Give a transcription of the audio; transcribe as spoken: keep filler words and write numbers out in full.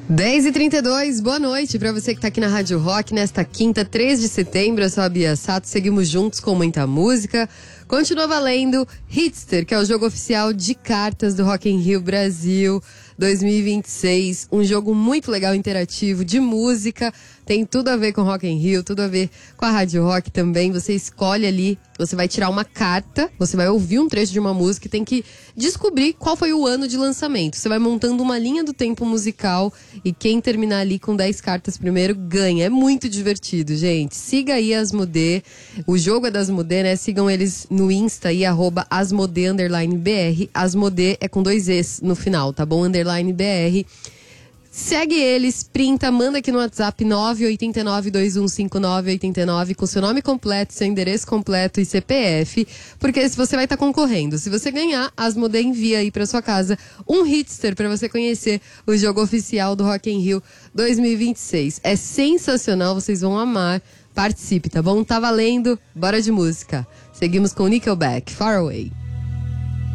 dez e trinta e dois, boa noite pra você que tá aqui na Rádio Rock nesta quinta, três de setembro. Eu sou a Bia Sato, seguimos juntos com muita música. Continua valendo Hitster, que é o jogo oficial de cartas do Rock in Rio Brasil dois mil e vinte e seis. Um jogo muito legal, interativo, de música. Tem tudo a ver com Rock in Rio, tudo a ver com a Rádio Rock também. Você escolhe ali, você vai tirar uma carta, você vai ouvir um trecho de uma música e tem que descobrir qual foi o ano de lançamento. Você vai montando uma linha do tempo musical e quem terminar ali com dez cartas primeiro ganha. É muito divertido, gente. Siga aí Asmodee. O jogo é da Asmodee, né? Sigam eles no Insta aí, arroba Asmodee underline B R. Asmodee é com dois Es no final, tá bom? Underline B R. Segue eles, printa, manda aqui no WhatsApp nove oito nove, dois um cinco nove oito nove com seu nome completo, seu endereço completo e C P F, porque você vai estar tá concorrendo. Se você ganhar, a Asmodee envia aí pra sua casa um Hitster pra você conhecer o jogo oficial do Rock in Rio dois mil e vinte e seis. É sensacional, vocês vão amar. Participe, tá bom? Tá valendo, bora de música. Seguimos com Nickelback, Far Away.